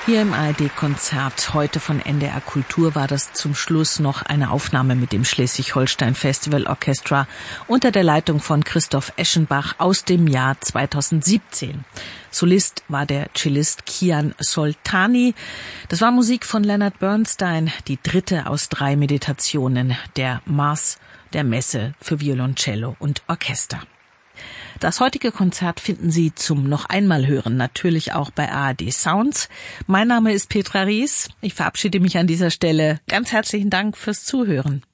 Hier im ARD-Konzert heute von NDR Kultur war das zum Schluss noch eine Aufnahme mit dem Schleswig-Holstein Festival Orchestra unter der Leitung von Christoph Eschenbach aus dem Jahr 2017. Solist war der Cellist Kian Soltani. Das war Musik von Leonard Bernstein, die dritte aus 3 Meditationen der Maß der Messe für Violoncello und Orchester. Das heutige Konzert finden Sie zum noch einmal hören, natürlich auch bei ARD Sounds. Mein Name ist Petra Ries. Ich verabschiede mich an dieser Stelle. Ganz herzlichen Dank fürs Zuhören.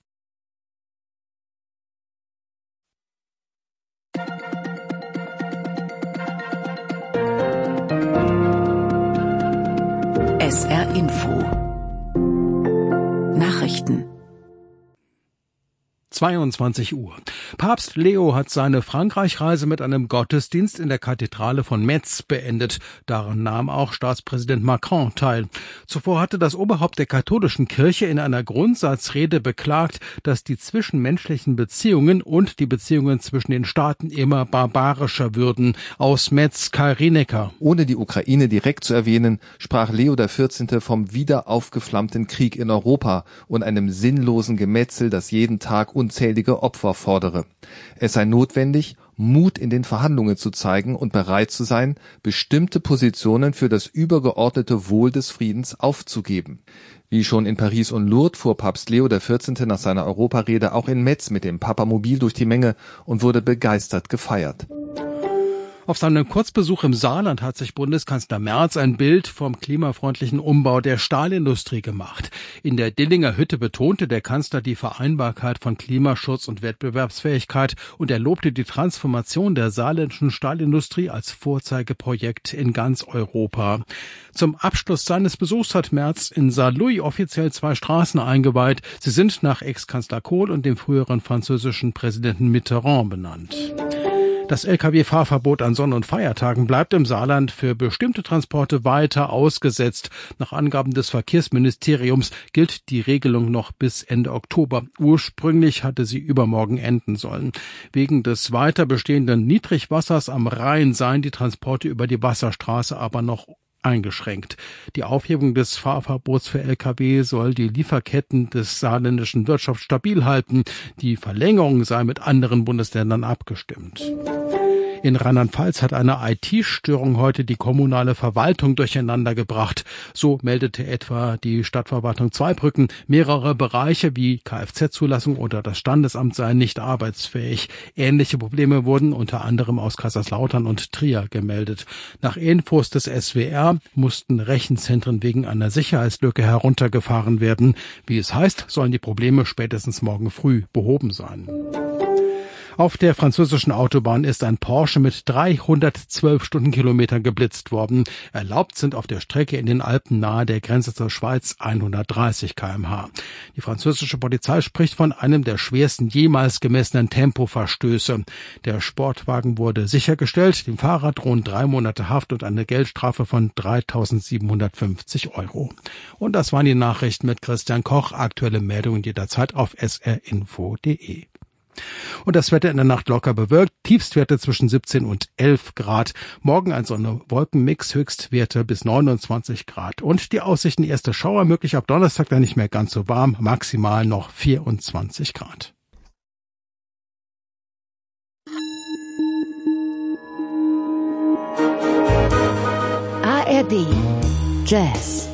SR Info Nachrichten 22 Uhr. Papst Leo hat seine Frankreich-Reise mit einem Gottesdienst in der Kathedrale von Metz beendet. Daran nahm auch Staatspräsident Macron teil. Zuvor hatte das Oberhaupt der katholischen Kirche in einer Grundsatzrede beklagt, dass die zwischenmenschlichen Beziehungen und die Beziehungen zwischen den Staaten immer barbarischer würden. Aus Metz Kai Rinecker. Ohne die Ukraine direkt zu erwähnen, sprach Leo XIV. Vom wieder aufgeflammten Krieg in Europa und einem sinnlosen Gemetzel, das jeden Tag unzählige Opfer fordere. Es sei notwendig, Mut in den Verhandlungen zu zeigen und bereit zu sein, bestimmte Positionen für das übergeordnete Wohl des Friedens aufzugeben. Wie schon in Paris und Lourdes fuhr Papst Leo XIV. Nach seiner Europarede auch in Metz mit dem Papamobil durch die Menge und wurde begeistert gefeiert. Auf seinem Kurzbesuch im Saarland hat sich Bundeskanzler Merz ein Bild vom klimafreundlichen Umbau der Stahlindustrie gemacht. In der Dillinger Hütte betonte der Kanzler die Vereinbarkeit von Klimaschutz und Wettbewerbsfähigkeit und er lobte die Transformation der saarländischen Stahlindustrie als Vorzeigeprojekt in ganz Europa. Zum Abschluss seines Besuchs hat Merz in Saarlouis offiziell 2 Straßen eingeweiht. Sie sind nach Ex-Kanzler Kohl und dem früheren französischen Präsidenten Mitterrand benannt. Das Lkw-Fahrverbot an Sonn- und Feiertagen bleibt im Saarland für bestimmte Transporte weiter ausgesetzt. Nach Angaben des Verkehrsministeriums gilt die Regelung noch bis Ende Oktober. Ursprünglich hatte sie übermorgen enden sollen. Wegen des weiter bestehenden Niedrigwassers am Rhein seien die Transporte über die Wasserstraße aber noch eingeschränkt. Die Aufhebung des Fahrverbots für Lkw soll die Lieferketten des saarländischen Wirtschaft stabil halten. Die Verlängerung sei mit anderen Bundesländern abgestimmt. In Rheinland-Pfalz hat eine IT-Störung heute die kommunale Verwaltung durcheinander gebracht. So meldete etwa die Stadtverwaltung Zweibrücken, mehrere Bereiche wie Kfz-Zulassung oder das Standesamt seien nicht arbeitsfähig. Ähnliche Probleme wurden unter anderem aus Kaiserslautern und Trier gemeldet. Nach Infos des SWR mussten Rechenzentren wegen einer Sicherheitslücke heruntergefahren werden. Wie es heißt, sollen die Probleme spätestens morgen früh behoben sein. Auf der französischen Autobahn ist ein Porsche mit 312 Stundenkilometern geblitzt worden. Erlaubt sind auf der Strecke in den Alpen nahe der Grenze zur Schweiz 130 km/h. Die französische Polizei spricht von einem der schwersten jemals gemessenen Tempoverstöße. Der Sportwagen wurde sichergestellt. Dem Fahrer drohen 3 Monate Haft und eine Geldstrafe von 3.750 €. Und das waren die Nachrichten mit Christian Koch. Aktuelle Meldungen jederzeit auf srinfo.de. Und das Wetter in der Nacht locker bewölkt, Tiefstwerte zwischen 17 und 11 Grad. Morgen ein Sonne-Wolken-Mix, Höchstwerte bis 29 Grad. Und die Aussichten, erste Schauer möglich ab Donnerstag, dann nicht mehr ganz so warm, maximal noch 24 Grad. ARD Jazz.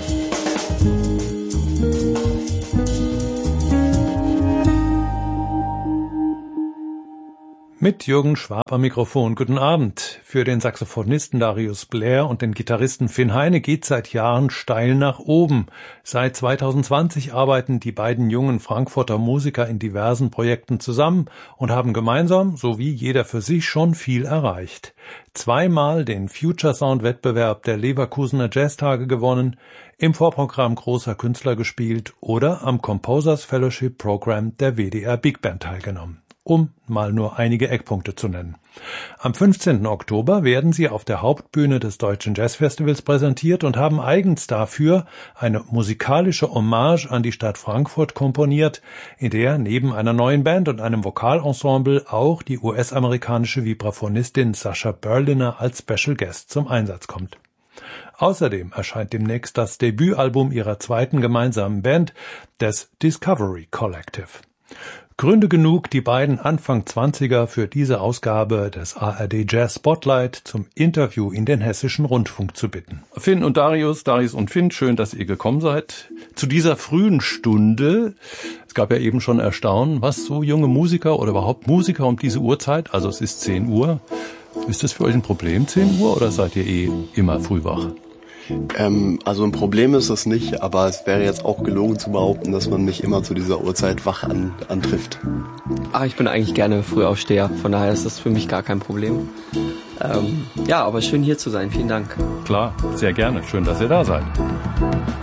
Mit Jürgen Schwab am Mikrofon. Guten Abend. Für den Saxophonisten Darius Blair und den Gitarristen Finn Heine geht seit Jahren steil nach oben. Seit 2020 arbeiten die beiden jungen Frankfurter Musiker in diversen Projekten zusammen und haben gemeinsam, sowie jeder für sich, schon viel erreicht. 2-mal den Future Sound Wettbewerb der Leverkusener Jazztage gewonnen, im Vorprogramm großer Künstler gespielt oder am Composers Fellowship Program der WDR Big Band teilgenommen. Um mal nur einige Eckpunkte zu nennen. Am 15. Oktober werden sie auf der Hauptbühne des Deutschen Jazzfestivals präsentiert und haben eigens dafür eine musikalische Hommage an die Stadt Frankfurt komponiert, in der neben einer neuen Band und einem Vokalensemble auch die US-amerikanische Vibraphonistin Sasha Berliner als Special Guest zum Einsatz kommt. Außerdem erscheint demnächst das Debütalbum ihrer zweiten gemeinsamen Band, des Discovery Collective. Gründe genug, die beiden Anfang 20er für diese Ausgabe des ARD Jazz Spotlight zum Interview in den Hessischen Rundfunk zu bitten. Finn und Darius und Finn, schön, dass ihr gekommen seid. Zu dieser frühen Stunde, es gab ja eben schon Erstaunen, was so junge Musiker oder überhaupt Musiker um diese Uhrzeit, also es ist 10 Uhr, ist das für euch ein Problem, 10 Uhr, oder seid ihr immer früh wach? Also ein Problem ist es nicht, aber es wäre jetzt auch gelogen zu behaupten, dass man mich immer zu dieser Uhrzeit wach antrifft. Ach, ich bin eigentlich gerne Frühaufsteher, von daher ist das für mich gar kein Problem. Ja, aber schön hier zu sein, vielen Dank. Klar, sehr gerne, schön, dass ihr da seid.